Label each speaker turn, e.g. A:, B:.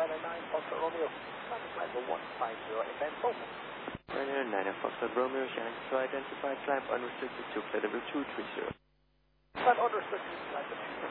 A: 9 Foxtrot Romeo, flight level 150 at band Focal.
B: Ryanair 9 Foxtrot Romeo, Shannon to identify climb unrestricted to flight level 230.
A: Climb unrestricted, flight level 230.